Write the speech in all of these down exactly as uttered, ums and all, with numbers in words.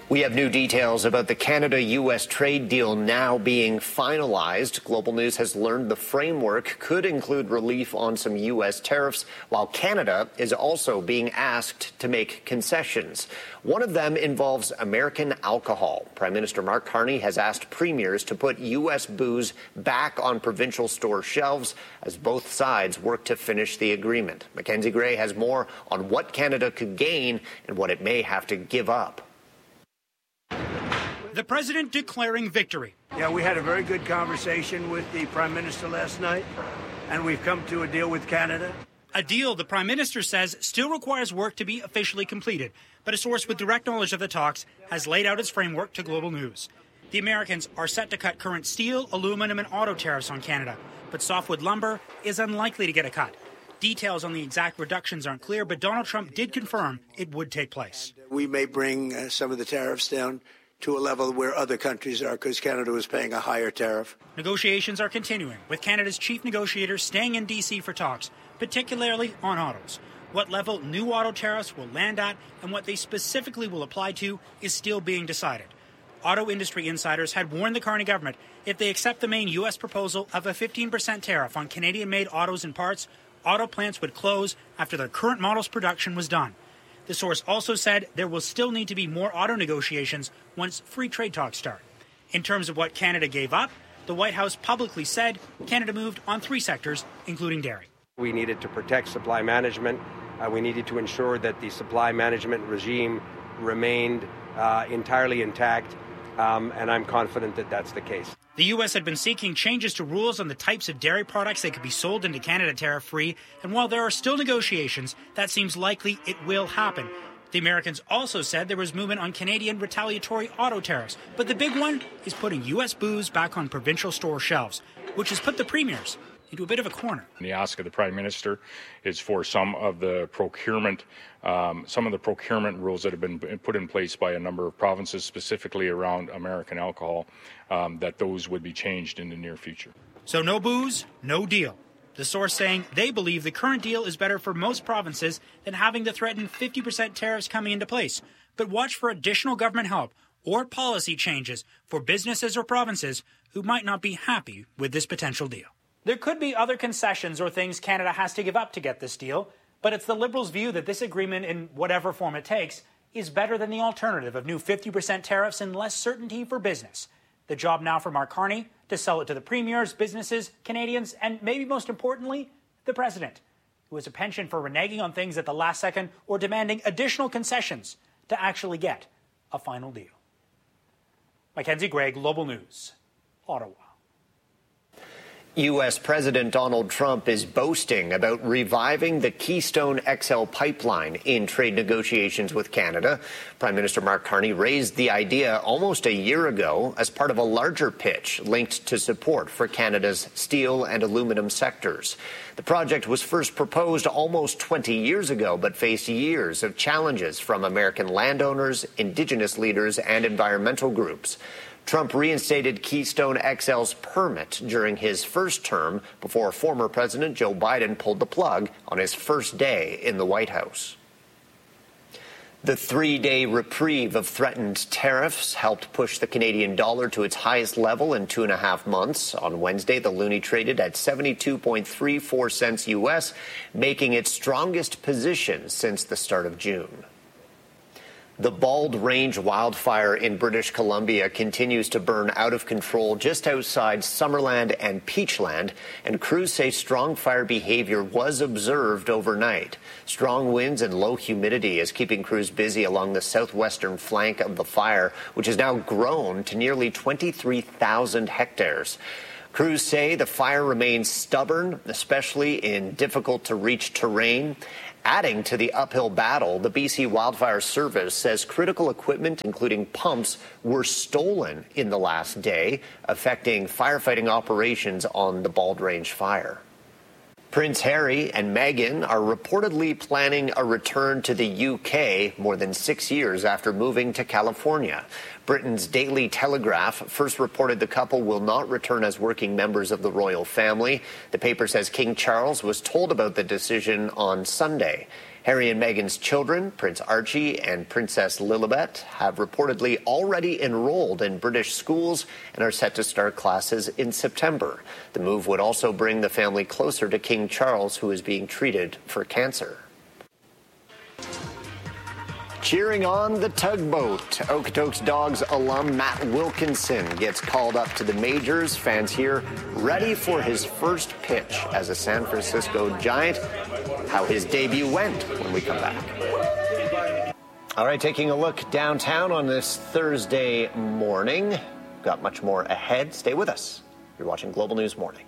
We have new details about the Canada-U S trade deal now being finalized. Global News has learned the framework could include relief on some U S tariffs, while Canada is also being asked to make concessions. One of them involves American alcohol. Prime Minister Mark Carney has asked premiers to put U S booze back on provincial store shelves as both sides work to finish the agreement. Mackenzie Gray has more on what Canada could gain and what it may have to give up. The president declaring victory. Yeah, we had a very good conversation with the Prime Minister last night, and we've come to a deal with Canada. A deal the Prime Minister says still requires work to be officially completed, but a source with direct knowledge of the talks has laid out its framework to Global News. The Americans are set to cut current steel, aluminum, and auto tariffs on Canada, but softwood lumber is unlikely to get a cut. Details on the exact reductions aren't clear, but Donald Trump did confirm it would take place. We may bring uh, some of the tariffs down to a level where other countries are, because Canada was paying a higher tariff. Negotiations are continuing, with Canada's chief negotiator staying in D C for talks, particularly on autos. What level new auto tariffs will land at and what they specifically will apply to is still being decided. Auto industry insiders had warned the Carney government if they accept the main U S proposal of a fifteen percent tariff on Canadian-made autos and parts, auto plants would close after their current model's production was done. The source also said there will still need to be more auto negotiations once free trade talks start. In terms of what Canada gave up, the White House publicly said Canada moved on three sectors, including dairy. We needed to protect supply management. Uh, we needed to ensure that the supply management regime remained uh, entirely intact, um, and I'm confident that that's the case. The U S had been seeking changes to rules on the types of dairy products that could be sold into Canada tariff-free, and while there are still negotiations, that seems likely it will happen. The Americans also said there was movement on Canadian retaliatory auto tariffs, but the big one is putting U S booze back on provincial store shelves, which has put the premiers into a bit of a corner. The ask of the Prime Minister is for some of the procurement, um, some of the procurement rules that have been put in place by a number of provinces, specifically around American alcohol, um, that those would be changed in the near future. So no booze, no deal. The source saying they believe the current deal is better for most provinces than having to threaten fifty percent tariffs coming into place. But watch for additional government help or policy changes for businesses or provinces who might not be happy with this potential deal. There could be other concessions or things Canada has to give up to get this deal, but it's the Liberals' view that this agreement, in whatever form it takes, is better than the alternative of new fifty percent tariffs and less certainty for business. The job now for Mark Carney to sell it to the premiers, businesses, Canadians, and maybe most importantly, the president, who has a penchant for reneging on things at the last second or demanding additional concessions to actually get a final deal. Mackenzie Gray, Global News, Ottawa. U S President Donald Trump is boasting about reviving the Keystone X L pipeline in trade negotiations with Canada. Prime Minister Mark Carney raised the idea almost a year ago as part of a larger pitch linked to support for Canada's steel and aluminum sectors. The project was first proposed almost twenty years ago, but faced years of challenges from American landowners, Indigenous leaders, and environmental groups. Trump reinstated Keystone X L's permit during his first term before former President Joe Biden pulled the plug on his first day in the White House. The three-day reprieve of threatened tariffs helped push the Canadian dollar to its highest level in two and a half months. On Wednesday, the loonie traded at seventy-two point three four cents U S, making its strongest position since the start of June. The Bald Range wildfire in British Columbia continues to burn out of control just outside Summerland and Peachland, and crews say strong fire behavior was observed overnight. Strong winds and low humidity is keeping crews busy along the southwestern flank of the fire, which has now grown to nearly twenty-three thousand hectares. Crews say the fire remains stubborn, especially in difficult-to-reach terrain. Adding to the uphill battle, the B C Wildfire Service says critical equipment, including pumps, were stolen in the last day, affecting firefighting operations on the Bald Range fire. Prince Harry and Meghan are reportedly planning a return to the U K more than six years after moving to California. Britain's Daily Telegraph first reported the couple will not return as working members of the royal family. The paper says King Charles was told about the decision on Sunday. Harry and Meghan's children, Prince Archie and Princess Lilibet, have reportedly already enrolled in British schools and are set to start classes in September. The move would also bring the family closer to King Charles, who is being treated for cancer. Cheering on the tugboat, Okotoks Dogs alum Matt Wilkinson gets called up to the majors. Fans here ready for his first pitch as a San Francisco Giant. How his debut went when we come back. All right, taking a look downtown on this Thursday morning. Got much more ahead. Stay with us. You're watching Global News Morning.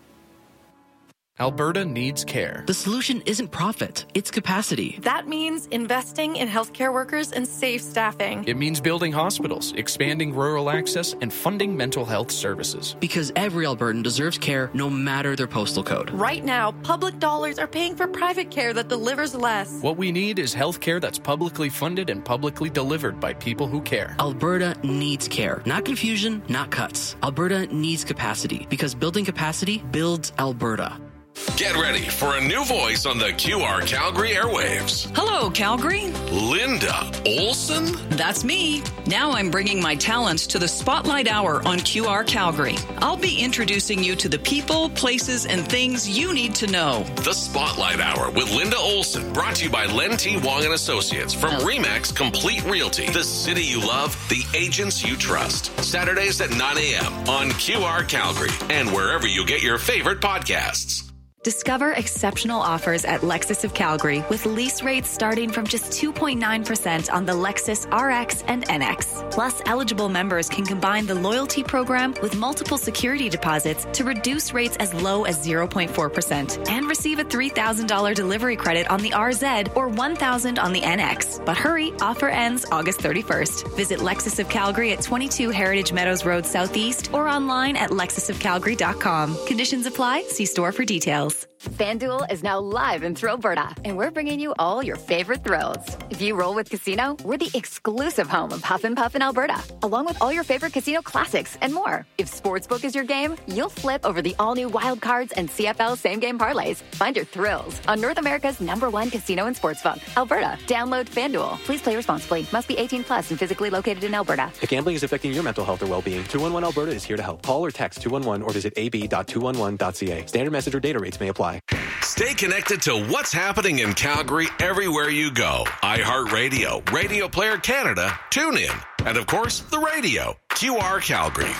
Alberta needs care. The solution isn't profit, it's capacity. That means investing in healthcare workers and safe staffing. It means building hospitals, expanding rural access, and funding mental health services. Because every Albertan deserves care no matter their postal code. Right now, public dollars are paying for private care that delivers less. What we need is health care that's publicly funded and publicly delivered by people who care. Alberta needs care. Not confusion, not cuts. Alberta needs capacity because building capacity builds Alberta. Get ready for a new voice on the Q R Calgary airwaves. Hello, Calgary. Linda Olson? That's me. Now I'm bringing my talents to the Spotlight Hour on Q R Calgary. I'll be introducing you to the people, places, and things you need to know. The Spotlight Hour with Linda Olson, brought to you by Len T. Wong and Associates from Remax Complete Realty. The city you love, the agents you trust. Saturdays at nine a.m. on Q R Calgary and wherever you get your favorite podcasts. Discover exceptional offers at Lexus of Calgary with lease rates starting from just two point nine percent on the Lexus R X and N X. Plus, eligible members can combine the loyalty program with multiple security deposits to reduce rates as low as zero point four percent and receive a three thousand dollars delivery credit on the R Z or one thousand dollars on the N X. But hurry, offer ends August thirty-first. Visit Lexus of Calgary at twenty-two Heritage Meadows Road Southeast or online at lexus of calgary dot com. Conditions apply. See store for details. FanDuel is now live in Thrillberta, and we're bringing you all your favorite thrills. If you roll with Casino, we're the exclusive home of Huff and Puff in Alberta, along with all your favorite casino classics and more. If Sportsbook is your game, you'll flip over the all-new Wild Cards and C F L same-game parlays. Find your thrills on North America's number one casino and sportsbook, Alberta. Download FanDuel. Please play responsibly. Must be eighteen plus and physically located in Alberta. If gambling is affecting your mental health or well-being, two one one Alberta is here to help. Call or text two one one or visit a b dot two one one dot c a. Standard message or data rates may apply. Stay connected to what's happening in Calgary everywhere you go. iHeartRadio, Radio Player Canada, TuneIn, and of course, the radio, Q R Calgary.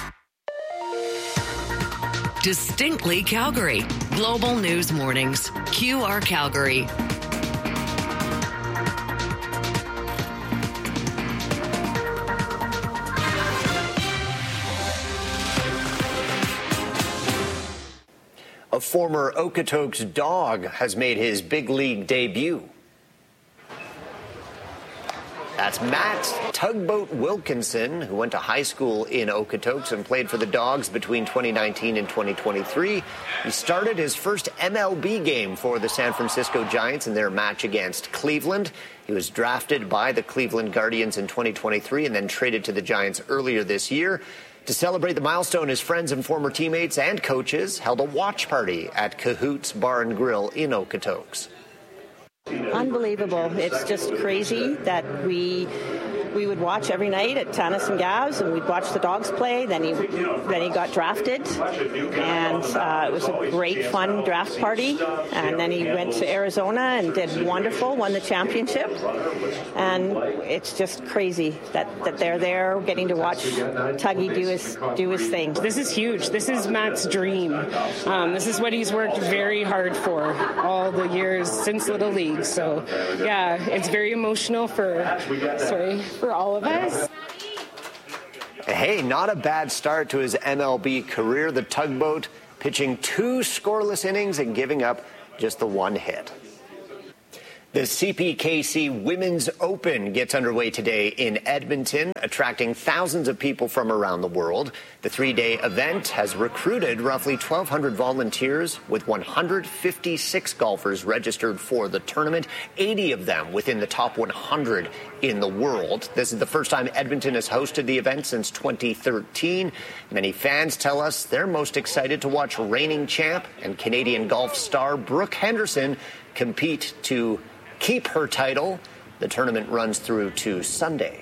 Distinctly Calgary. Global News Mornings. Q R Calgary. A former Okotoks dog has made his big league debut. That's Matt Tugboat Wilkinson, who went to high school in Okotoks and played for the Dogs between twenty nineteen and twenty twenty-three. He started his first M L B game for the San Francisco Giants in their match against Cleveland. He was drafted by the Cleveland Guardians in twenty twenty-three and then traded to the Giants earlier this year. To celebrate the milestone, his friends and former teammates and coaches held a watch party at Cahoots Bar and Grill in Okotoks. Unbelievable. It's just crazy that we we would watch every night at Tanis and Gavs, and we'd watch the Dogs play. Then he then he got drafted, and uh, it was a great, fun draft party. And then he went to Arizona and did wonderful, won the championship. And it's just crazy that, that they're there getting to watch Tuggy do his do his thing. This is huge. This is Matt's dream. Um, this is what he's worked very hard for all the years since Little League. So, yeah, it's very emotional for sorry. for all of us. Hey, not a bad start to his M L B career. The Tugboat pitching two scoreless innings and giving up just the one hit. The C P K C Women's Open gets underway today in Edmonton, attracting thousands of people from around the world. The three-day event has recruited roughly twelve hundred volunteers, with one hundred fifty-six golfers registered for the tournament, eighty of them within the top one hundred in the world. This is the first time Edmonton has hosted the event since twenty thirteen. Many fans tell us they're most excited to watch reigning champ and Canadian golf star Brooke Henderson compete to keep her title. The tournament runs through to Sunday.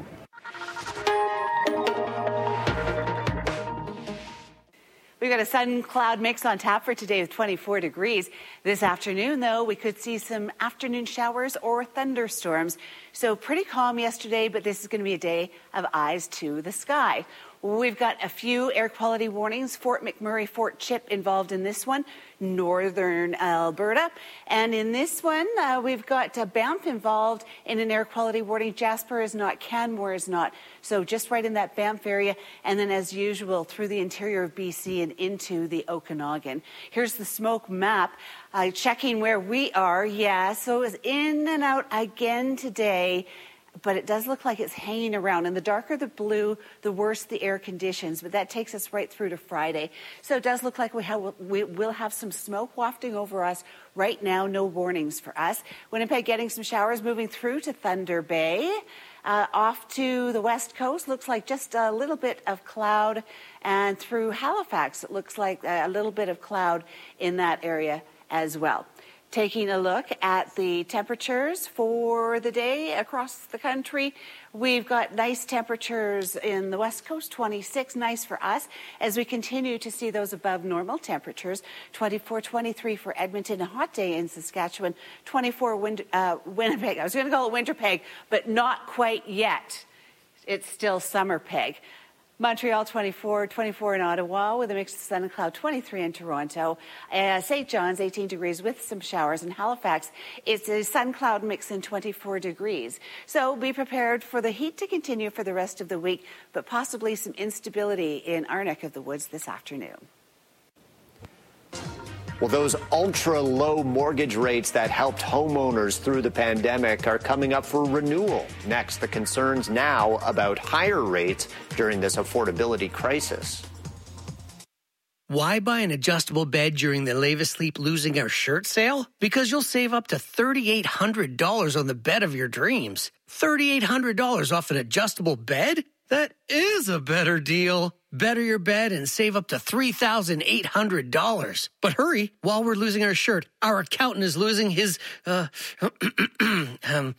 We've got a sun-cloud mix on tap for today with twenty-four degrees. This afternoon, though, we could see some afternoon showers or thunderstorms. So pretty calm yesterday, but this is going to be a day of eyes to the sky. We've got a few air quality warnings. Fort McMurray, Fort Chip involved in this one, northern Alberta. And in this one, uh, we've got uh, Banff involved in an air quality warning. Jasper is not, Canmore is not. So just right in that Banff area. And then as usual, through the interior of B C and into the Okanagan. Here's the smoke map. Uh, checking where we are. Yeah, so it's in and out again today. But it does look like it's hanging around. And the darker the blue, the worse the air conditions. But that takes us right through to Friday. So it does look like we, have, we will have some smoke wafting over us right now. No warnings for us. Winnipeg getting some showers, moving through to Thunder Bay. Uh, off to the west coast, looks like just a little bit of cloud. And through Halifax, it looks like a little bit of cloud in that area as well. Taking a look at the temperatures for the day across the country, we've got nice temperatures in the west coast, twenty-six, nice for us, as we continue to see those above normal temperatures. twenty-four, twenty-three for Edmonton, a hot day in Saskatchewan, twenty-four Win- uh, Winnipeg. I was going to call it Winterpeg, but not quite yet. It's still Summerpeg. Montreal, twenty-four, twenty-four in Ottawa with a mix of sun and cloud, twenty-three in Toronto. Uh, Saint John's, eighteen degrees with some showers. In Halifax, it's a sun-cloud mix in twenty-four degrees. So be prepared for the heat to continue for the rest of the week, but possibly some instability in our neck of the woods this afternoon. Well, those ultra-low mortgage rates that helped homeowners through the pandemic are coming up for renewal. Next, the concerns now about higher rates during this affordability crisis. Why buy an adjustable bed during the Lave Asleep Losing Our Shirt sale? Because you'll save up to three thousand eight hundred dollars on the bed of your dreams. three thousand eight hundred dollars off an adjustable bed? That is a better deal. Better your bed and save up to three thousand eight hundred dollars. But hurry, while we're losing our shirt, our accountant is losing his, uh, um,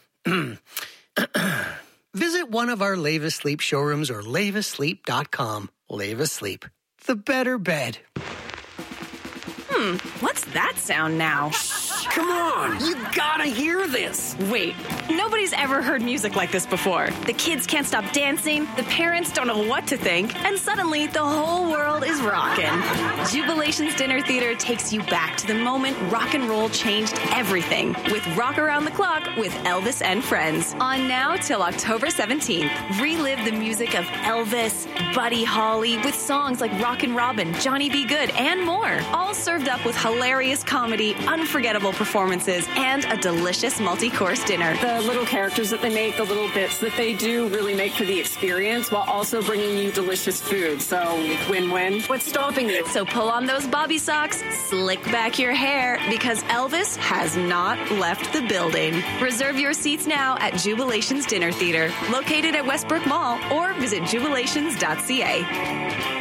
visit one of our Lave Asleep showrooms or lave asleep dot com. Lave Asleep, the better bed. Hmm, what's that sound now? Come on, you gotta hear this. Wait, nobody's ever heard music like this before. The kids can't stop dancing, the parents don't know what to think, and suddenly the whole world is rocking. Jubilations Dinner Theater takes you back to the moment rock and roll changed everything with Rock Around the Clock with Elvis and Friends. On now till October seventeenth. Relive the music of Elvis, Buddy Holly, with songs like Rockin' Robin, Johnny B. Good, and more. All served up with hilarious comedy, unforgettable performances, and a delicious multi-course dinner. The little characters that they make, the little bits that they do really make for the experience while also bringing you delicious food. So win-win. What's stopping you? So pull on those bobby socks, slick back your hair, because Elvis has not left the building. Reserve your seats now at Jubilations Dinner Theater, located at Westbrook Mall, or visit jubilations dot c a.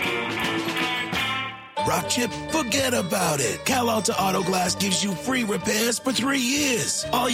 Rock Chip, forget about it. Cal Alta Auto Glass gives you free repairs for three years. All